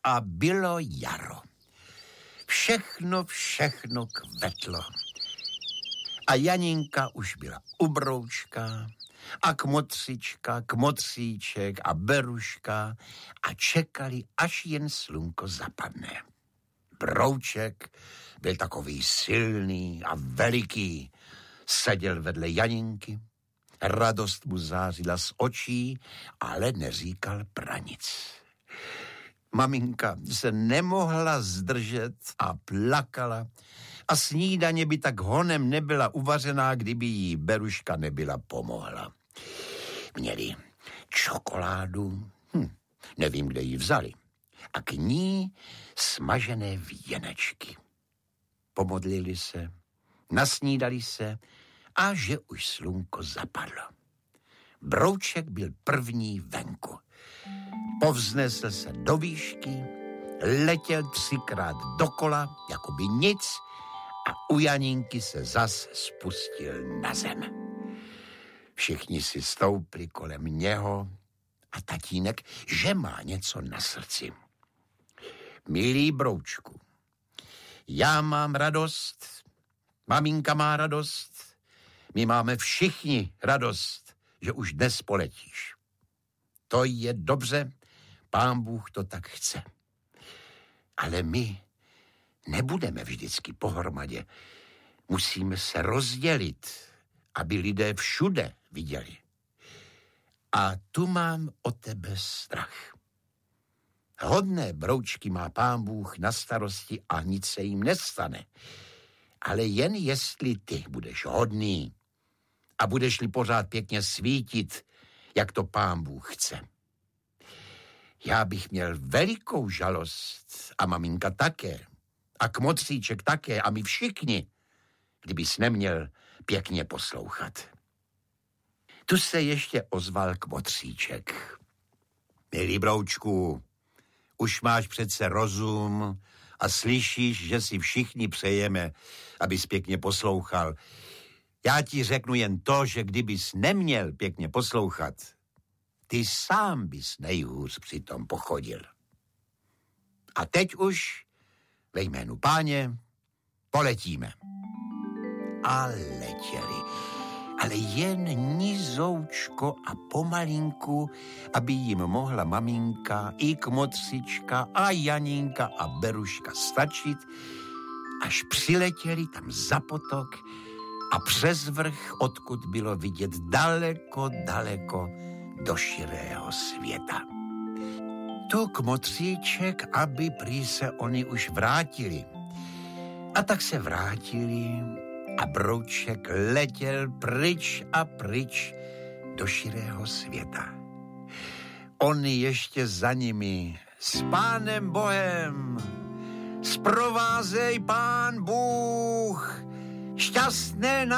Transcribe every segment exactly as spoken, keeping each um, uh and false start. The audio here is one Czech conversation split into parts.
a bylo jaro. Všechno, všechno kvetlo. A Janinka už byla u Broučka a Kmotřička, Kmotříček a Beruška a čekali, až jen slunko zapadne. Brouček byl takový silný a veliký. Seděl vedle Janinky, radost mu zářila z očí, ale neříkal pranic. Maminka se nemohla zdržet a plakala a snídaně by tak honem nebyla uvařená, kdyby jí Beruška nebyla pomohla. Měli čokoládu, hm, nevím, kde ji vzali, a k ní smažené věnečky. Pomodlili se, nasnídali se a že už slunko zapadlo. Brouček byl první venku. Povznesl se do výšky, letěl třikrát dokola, jako by nic, a u Janinky se zas spustil na zem. Všichni si stoupli kolem něho a tatínek, že má něco na srdci. Milý Broučku, já mám radost, maminka má radost, my máme všichni radost, že už dnes poletíš. To je dobře, Pán Bůh to tak chce. Ale my nebudeme vždycky pohromadě. Musíme se rozdělit, aby lidé všude viděli. A tu mám o tebe strach. Hodné Broučky má Pán Bůh na starosti a nic se jim nestane. Ale jen jestli ty budeš hodný a budeš-li pořád pěkně svítit, jak to Pán Bůh chce. Já bych měl velikou žalost a maminka také a Kmotříček také a my všichni, kdybys neměl pěkně poslouchat. Tu se ještě ozval Kmotříček. Milý Broučku, už máš přece rozum a slyšíš, že si všichni přejeme, abys pěkně poslouchal. Já ti řeknu jen to, že kdybys neměl pěkně poslouchat, ty sám bys nejhůř přitom pochodil. A teď už ve jménu Páně poletíme. A letěli, ale jen nizoučko a pomalinku, aby jim mohla maminka i Kmotřička a Janinka a Beruška stačit, až přiletěli tam za potok a přes vrch, odkud bylo vidět daleko, daleko do širého světa. Tu Kmotříček, aby prý se oni už vrátili. A tak se vrátili a Brouček letěl pryč a pryč do širého světa. Oni ještě za nimi s Pánem Bohem, zprovázej Pán Bůh, šťastné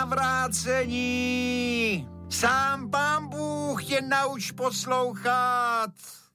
navrácení, sám Pán Bůh tě nauč poslouchat.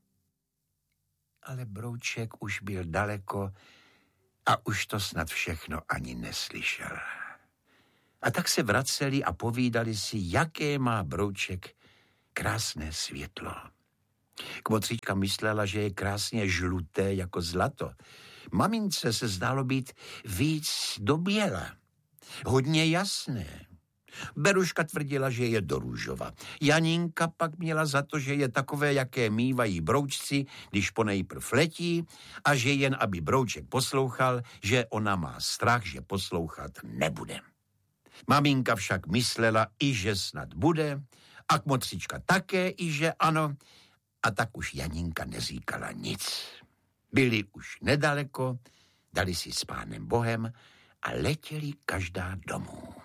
Ale Brouček už byl daleko a už to snad všechno ani neslyšel. A tak se vraceli a povídali si, jaké má Brouček krásné světlo. Kmotříčka myslela, že je krásně žluté jako zlato. Mamince se zdálo být víc do běla, hodně jasné. Beruška tvrdila, že je do růžova. Janinka pak měla za to, že je takové, jaké mívají broučci, když ponejprv letí, a že jen aby Brouček poslouchal, že ona má strach, že poslouchat nebude. Maminka však myslela i, že snad bude, a Kmotříčka také i, že ano, a tak už Janinka neříkala nic. Byli už nedaleko, dali si s Pánem Bohem a letěli každá domů.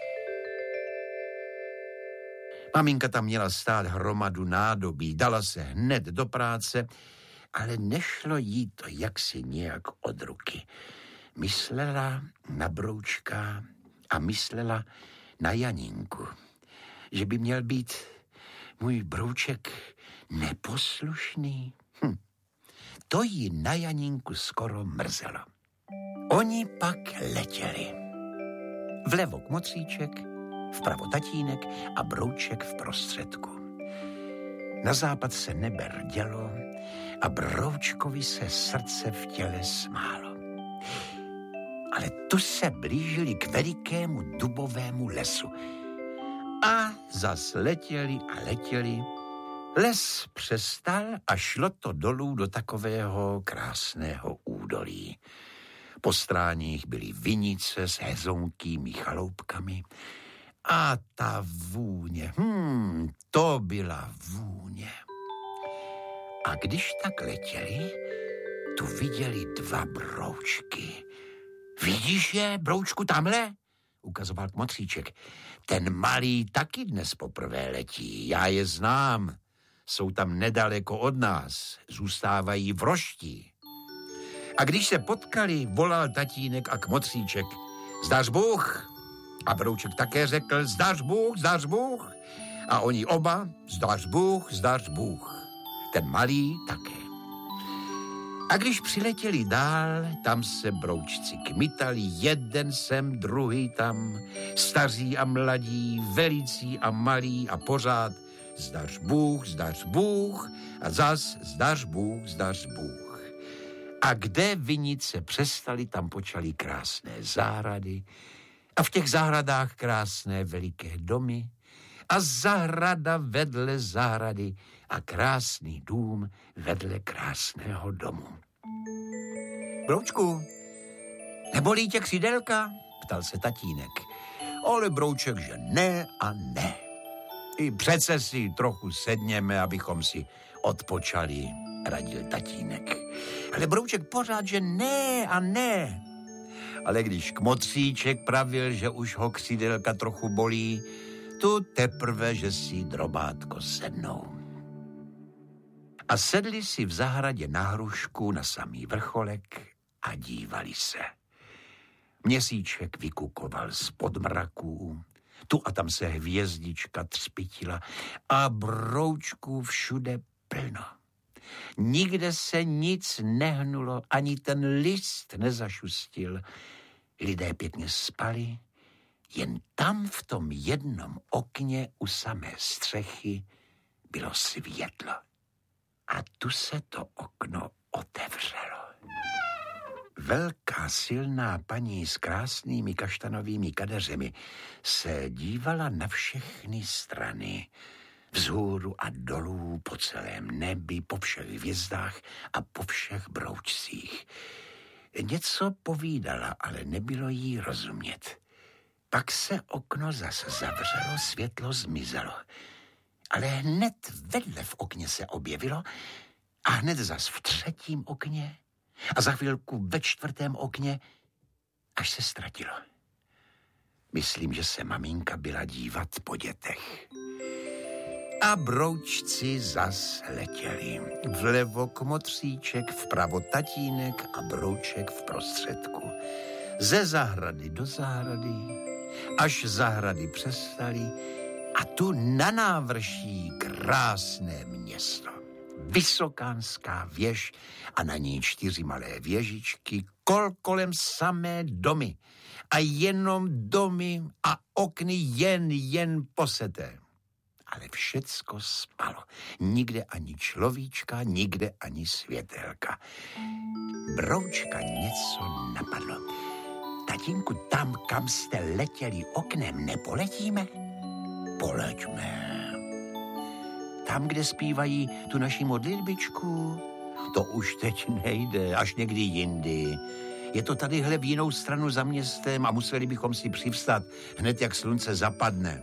Maminka tam měla stát hromadu nádobí, dala se hned do práce, ale nešlo jí to jaksi nějak od ruky. Myslela na Broučka a myslela na Janinku, že by měl být můj Brouček neposlušný. Hm. To jí na Janinku skoro mrzelo. Oni pak letěli. Vlevo Kmotříček, vpravo tatínek a Brouček v prostředku. Na západ se nebe rdělo a Broučkovi se srdce v těle smálo. Ale tu se blížili k velikému dubovému lesu. A zas letěli a letěli. Les přestal a šlo to dolů do takového krásného údolí. Po stráních byly vinice s hezonkými chaloupkami a ta vůně, hmm, to byla vůně. A když tak letěli, tu viděli dva broučky. Vidíš je, Broučku, tamhle? Ukazoval Kmotříček. Ten malý taky dnes poprvé letí, já je znám. Jsou tam nedaleko od nás, zůstávají v roští. A když se potkali, volal tatínek a Kmotříček. Zdař Bůh. A Brouček také řekl, zdař Bůh, zdař Bůh. A oni oba, zdař Bůh, zdař Bůh. Ten malý také. A když přiletěli dál, tam se broučci kmitali, jeden sem, druhý tam, staří a mladí, velicí a malí a pořád zdař Bůh, zdař Bůh a zas zdař Bůh, zdař Bůh. A kde vinice přestali, tam počaly krásné zahrady a v těch zahradách krásné veliké domy a zahrada vedle zahrady a krásný dům vedle krásného domu. Broučku, nebolí tě křidelka? Ptal se tatínek. Ale Brouček, že ne a ne. I přece si trochu sedněme, abychom si odpočali, radil tatínek. Ale Brouček pořád, že ne a ne. Ale když Kmotříček pravil, že už ho křidelka trochu bolí, tu teprve, že si drobátko sednou. A sedli si v zahradě na hrušku na samý vrcholek a dívali se. Měsíček vykukoval z podmraků, tu a tam se hvězdička třpitila a broučků všude plno. Nikde se nic nehnulo, ani ten list nezašustil. Lidé pěkně spali, jen tam v tom jednom okně u samé střechy bylo světlo. A tu se to okno otevřelo. Velká silná paní s krásnými kaštanovými kadeřemi se dívala na všechny strany, vzhůru a dolů po celém nebi, po všech hvězdách a po všech broučcích. Něco povídala, ale nebylo jí rozumět. Pak se okno zase zavřelo, světlo zmizelo. Ale hned vedle v okně se objevilo a hned zas v třetím okně a za chvilku ve čtvrtém okně, až se ztratilo. Myslím, že se maminka byla dívat po dětech. A broučci zas letěli. Vlevo Kmotříček, vpravo tatínek a Brouček v prostředku. Ze zahrady do zahrady, až zahrady přestaly, a tu na návrší krásné město. Vysokánská věž a na ní čtyři malé věžičky, kol kolem samé domy. A jenom domy a okny jen, jen poseté. Ale všecko spalo. Nikde ani človíčka, nikde ani světelka. Broučka něco napadlo. Tatínku, tam, kam jste letěli oknem, nepoletíme? Poleďme. Tam, kde zpívají tu naši modlitbičku, to už teď nejde, až někdy jindy. Je to tadyhle v jinou stranu za městem a museli bychom si přivstat hned, jak slunce zapadne.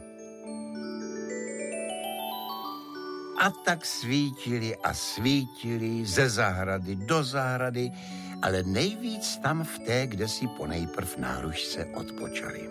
A tak svítili a svítili ze zahrady do zahrady, ale nejvíc tam v té, kde si ponejprv na hrušce odpočali.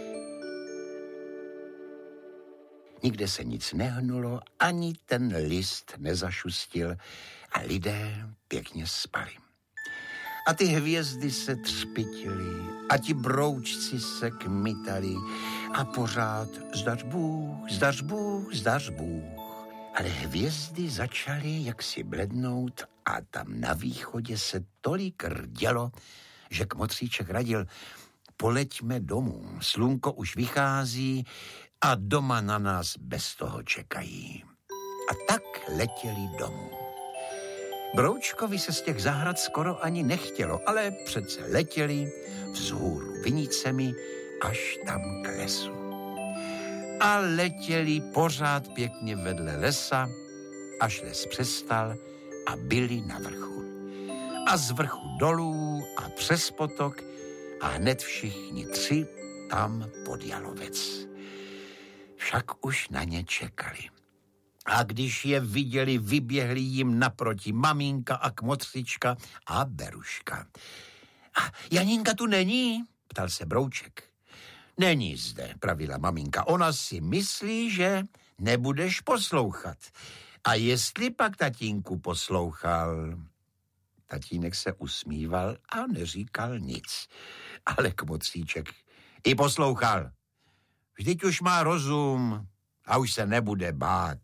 Nikde se nic nehnulo, ani ten list nezašustil a lidé pěkně spali. A ty hvězdy se třpitily a ti broučci se kmitali a pořád zdař Bůh, zdař Bůh, zdař Bůh. Ale hvězdy začaly jaksi blednout a tam na východě se tolik rdělo, že Kmotříček radil, poleďme domů, slunko už vychází a doma na nás bez toho čekají. A tak letěli domů. Broučkovi se z těch zahrad skoro ani nechtělo, ale přece letěli vzhůru vinicemi až tam k lesu. A letěli pořád pěkně vedle lesa, až les přestal a byli na vrchu. A z vrchu dolů a přes potok a hned všichni tři tam pod jalovec. Však už na ně čekali. A když je viděli, vyběhli jim naproti maminka a kmotřička a Beruška. A Janinka tu není? Ptal se Brouček. Není zde, pravila maminka. Ona si myslí, že nebudeš poslouchat. A jestli pak tatínku poslouchal... Tatínek se usmíval a neříkal nic. Ale kmotříček i poslouchal. Vždyť už má rozum a už se nebude bát.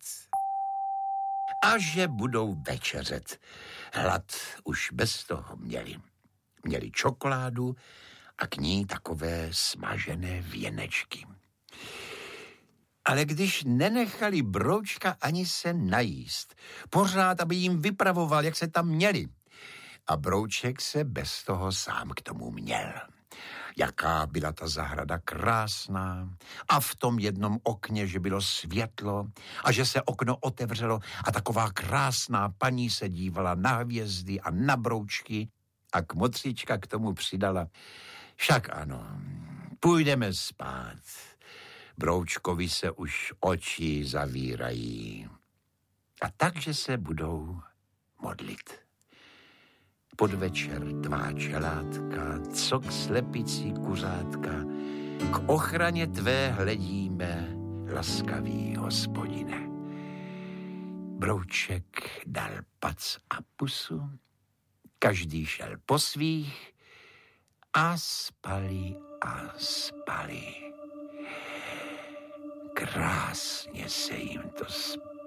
A že budou večeřet. Hlad už bez toho měli. Měli čokoládu a k ní takové smažené věnečky. Ale když nenechali Broučka ani se najíst, pořád, aby jim vypravoval, jak se tam měli. A Brouček se bez toho sám k tomu měl. Jaká byla ta zahrada krásná a v tom jednom okně, že bylo světlo a že se okno otevřelo a taková krásná paní se dívala na hvězdy a na broučky a kmotřička k tomu přidala. Však ano, půjdeme spát. Broučkovi se už oči zavírají. A takže se budou modlit. Podvečer tvá čelátka, co k slepici kuřátka, k ochraně tvé hledíme, laskavý hospodine. Brouček dal pac a pusu, každý šel po svých a spali a spali. Krásně se jim to spalo.